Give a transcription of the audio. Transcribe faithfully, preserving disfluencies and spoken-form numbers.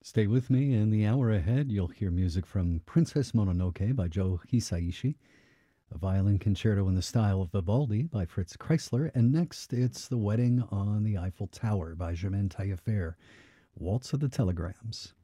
Stay with me. In the hour ahead, you'll hear music from Princess Mononoke by Joe Hisaishi, a violin concerto in the style of Vivaldi by Fritz Kreisler, and next it's The Wedding on the Eiffel Tower by Germaine Taillefer, Waltz of the Telegrams.